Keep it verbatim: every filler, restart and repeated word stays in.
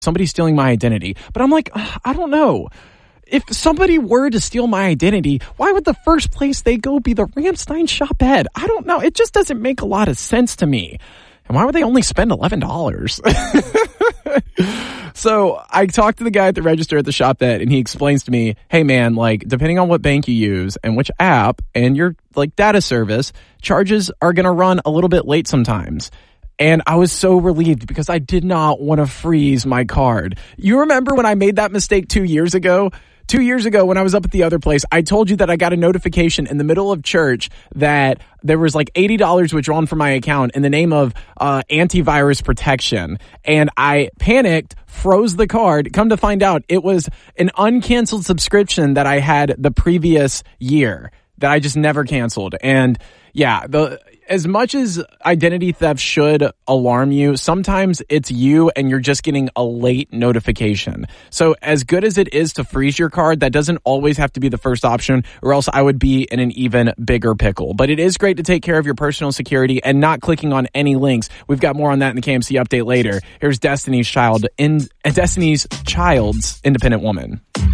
somebody stealing my identity. But I'm like, I don't know. If somebody were to steal my identity, why would the first place they go be the Ramstein Shopette? I don't know. It just doesn't make a lot of sense to me. And why would they only spend eleven dollars? So I talked to the guy at the register at the Shopette, and he explains to me, hey man, like depending on what bank you use and which app and your like data service, charges are going to run a little bit late sometimes. And I was so relieved because I did not want to freeze my card. You remember when I made that mistake two years ago? Two years ago when I was up at the other place, I told you that I got a notification in the middle of church that there was like eighty dollars withdrawn from my account in the name of uh, antivirus protection. And I panicked, froze the card. Come to find out, it was an uncanceled subscription that I had the previous year that I just never canceled. And yeah, the as much as identity theft should alarm you, sometimes it's you and you're just getting a late notification. So as good as it is to freeze your card, that doesn't always have to be the first option, or else I would be in an even bigger pickle. But it is great to take care of your personal security and not clicking on any links. We've got more on that in the K M C update later. Here's Destiny's Child in Destiny's Child's Independent Woman.